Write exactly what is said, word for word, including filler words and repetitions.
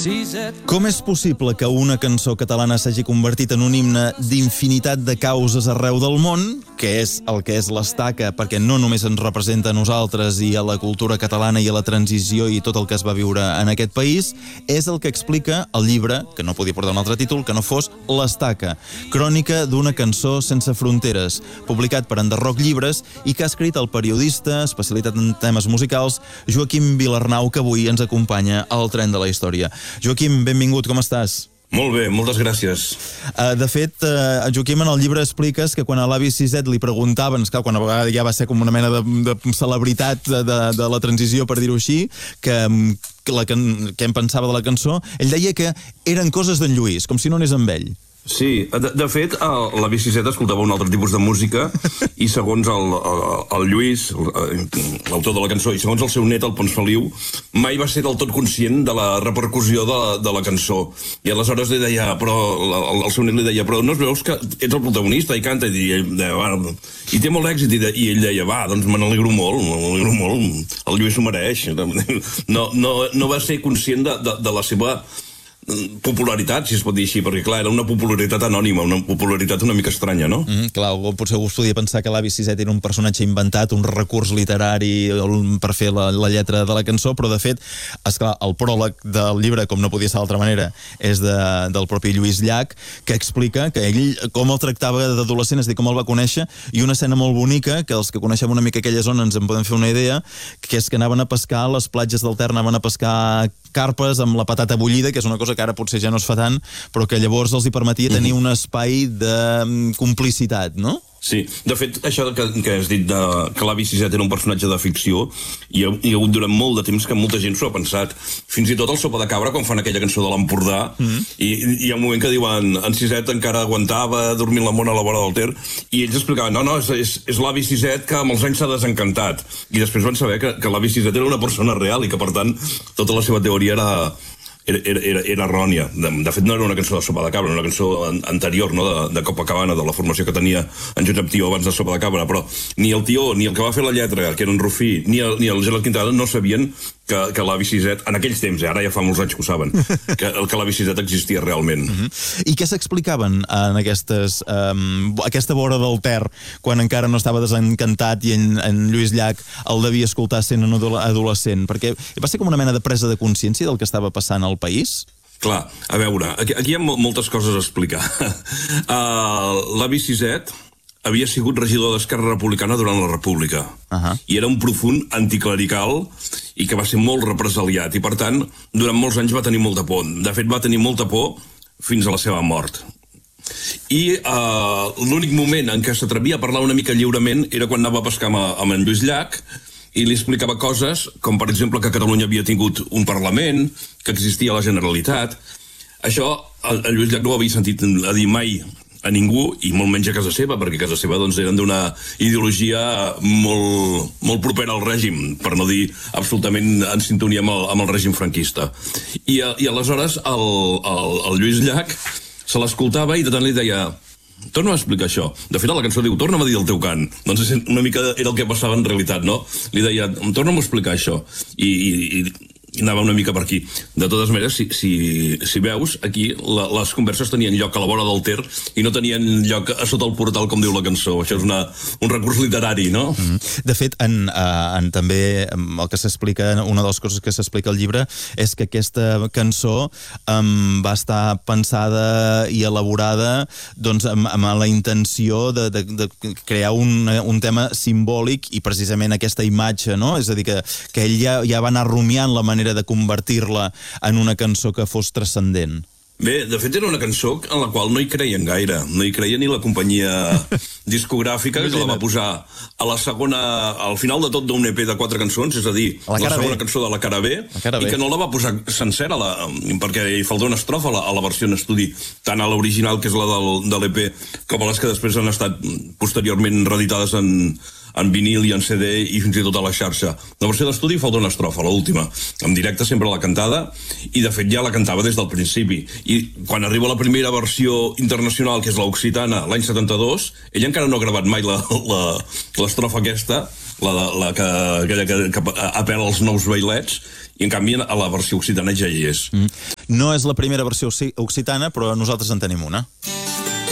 Com és possible que una cançó catalana s'hagi convertit en un himne d'infinitat de causes arreu del món, que és el que és l'Estaca, perquè no només ens representa a nosaltres i a la cultura catalana i a la transició i tot el que es va viure en aquest país, és el que explica el llibre, que no podia portar un altre títol, que no fos L'Estaca, crònica d'una cançó sense fronteres, publicat per Enderroc Llibres i que ha escrit el periodista, especialitat en temes musicals, Joaquim Vilarnau, que avui ens acompanya al Tren de la Història. Joaquim, benvingut, com estàs? Molt bé, moltes gràcies. Uh, de fet, uh, Joaquim, en el llibre expliques que quan a l'avi Siset li preguntaven, esclar, quan a vegades ja va ser com una mena de, de celebritat de, de, de la transició, per dir-ho així, que, que, la, que em pensava de la cançó, ell deia que eren coses d'en Lluís, com si no anés amb ell. Sí, de, de fet, l'avi Siset escoltava un altre tipus de música i segons el, el, el Lluís, l'autor de la cançó, i segons el seu net, el Pons Feliu, mai va ser del tot conscient de la repercussió de, de la cançó. I aleshores li deia, però el, el seu net li deia, però no es veus que ets el protagonista i canta? I ell deia, va, i té molt èxit. I, de, i ell deia, va, doncs me n'alegro molt, me n'alegro molt, el Lluís s'ho mereix. No, no, no va ser conscient de, de, de la seva popularitat, si es pot dir així, perquè clar, era una popularitat anònima, una popularitat una mica estranya, no? Mm, clar, potser algú es podia pensar que l'avi Siset era un personatge inventat, un recurs literari per fer la, la lletra de la cançó, però de fet, esclar, el pròleg del llibre, com no podia ser d'altra manera, és de, del propi Lluís Llach, que explica que ell com el tractava d'adolescent, és a dir, com el va conèixer, i una escena molt bonica, que els que coneixem una mica aquella zona ens en podem fer una idea, que és que anaven a pescar, a les platges del Ter anaven a pescar carpes amb la patata bullida, que és una cosa que ara potser ja no es fa tant, però que llavors els hi permetia tenir un espai de complicitat, no? Sí, de fet, això que, que has dit de, que l'avi Siset era un personatge de ficció, hi ha, hi ha hagut durant molt de temps que molta gent s'ho ha pensat. Fins i tot el Sopa de Cabra, quan fan aquella cançó de l'Empordà, mm. i, i hi ha un moment que diuen en Siset encara aguantava dormint la mona a la vora del Ter, i ells explicaven, no, no, és, és, és l'avi Siset que amb els anys s'ha desencantat. I després van saber que, que l'avi Siset era una persona real i que, per tant, tota la seva teoria era... Era, era, era errònia. De, de fet, no era una cançó de Sopa de Cabra, era una cançó an, anterior, no? de, de Copacabana, de la formació que tenia en Josep Tió abans de Sopa de Cabra, però ni el Tió, ni el que va fer la lletra, que era en Rufí, ni el, ni el Gerard Quintana no sabien que, que l'avi Siset, en aquells temps, eh, ara ja fa molts anys que ho saben, que, que l'avi Siset existia realment. Uh-huh. I què s'explicaven en aquestes, um, aquesta vora del Ter, quan encara no estava desencantat i en, en Lluís Llach el devia escoltar sent un adolescent? Perquè va ser com una mena de presa de consciència del que estava passant al país? Clar, a veure, aquí, aquí hi ha moltes coses a explicar. Uh, l'avi Siset havia sigut regidor d'Esquerra Republicana durant la República. Uh-huh. I era un profund anticlerical i que va ser molt represaliat. I, per tant, durant molts anys va tenir molta por. De fet, va tenir molta por fins a la seva mort. I uh, l'únic moment en què s'atrevia a parlar una mica lliurement era quan anava a pescar amb, amb en Lluís Llach i li explicava coses com, per exemple, que Catalunya havia tingut un Parlament, que existia la Generalitat. Això, el, el Lluís Llach no ho havia sentit a dir mai a ningú, i molt menys a casa seva, perquè a casa seva doncs, eren d'una ideologia molt, molt propera al règim, per no dir absolutament en sintonia amb el, amb el règim franquista. I, i aleshores el, el, el Lluís Llach se l'escoltava i de tant li deia torna'm a explicar això. De fet, la cançó diu torna'm a dir el teu cant. Doncs una mica era el que passava en realitat, no? Li deia torna'm a explicar això. I... i, i i anava una mica per aquí. De totes maneres, si, si, si veus, aquí la, les converses tenien lloc a la vora del Ter i no tenien lloc a sota el portal, com diu la cançó. Això és una, un recurs literari, no? Mm-hmm. De fet, en, en també el que s'explica, una de les coses que s'explica al llibre és que aquesta cançó um, va estar pensada i elaborada doncs, amb, amb la intenció de, de, de crear un, un tema simbòlic i precisament aquesta imatge, no? És a dir, que, que ell ja, ja va anar rumiant la manera de convertir-la en una cançó que fos transcendent. Bé, de fet era una cançó en la qual no hi creien gaire. No hi creia ni la companyia discogràfica que la va posar a la segona, al final de tot d'un E P de quatre cançons, és a dir, la, la segona B. cançó de la cara B, cara i B. que no la va posar sencera, la, perquè hi falta una estrofa a la, a la versió en estudi, tant a l'original, que és la del, de l'E P, com a les que després han estat posteriorment reeditades en, en vinil i en C D i fins i tot a la xarxa. La versió d'estudi falta una estrofa, l'última. En directe sempre la cantada, i de fet ja la cantava des del principi. I quan arriba la primera versió internacional, que és l'Occitana, l'any setanta-dos, ell encara no ha gravat mai l'estrofa aquesta, la, la que, aquella que, que apel·la als nous bailets, i en canvi a la versió occitana ja hi és. Mm. No és la primera versió occitana, però nosaltres en tenim una.